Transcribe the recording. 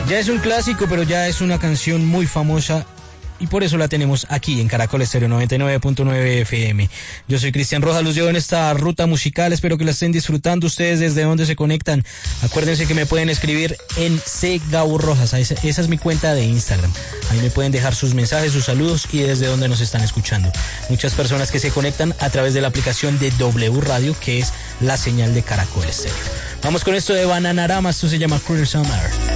Ya es un clásico, pero ya es una canción muy famosa y por eso la tenemos aquí en Caracol Estéreo 99.9 FM. Yo soy Cristian Rojas, los llevo en esta ruta musical, espero que la estén disfrutando. Ustedes desde donde se conectan, acuérdense que me pueden escribir en cgaurojas, esa es mi cuenta de Instagram. Ahí me pueden dejar sus mensajes, sus saludos y desde donde nos están escuchando. Muchas personas que se conectan a través de la aplicación de W Radio, que es la señal de Caracol Estéreo. Vamos con esto de Bananarama, esto se llama Cruel Summer.